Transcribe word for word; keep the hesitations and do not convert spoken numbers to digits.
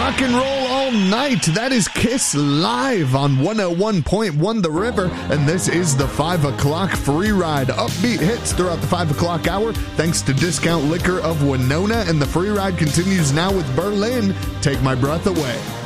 rock and roll all night. That is Kiss live on one oh one point one The River, and this is the five o'clock free ride. Upbeat hits throughout the five o'clock hour, thanks to Discount Liquor of Winona, and the free ride continues now with Berlin, Take My Breath Away.